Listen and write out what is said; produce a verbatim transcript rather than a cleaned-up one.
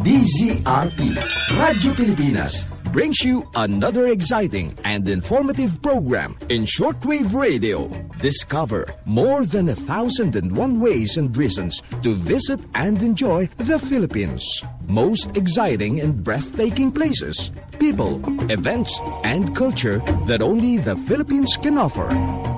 D Z R P, Radyo Pilipinas, brings you another exciting and informative program in shortwave radio. Discover more than a thousand and one ways and reasons to visit and enjoy the Philippines. Most exciting and breathtaking places, people, events, and culture that only the Philippines can offer.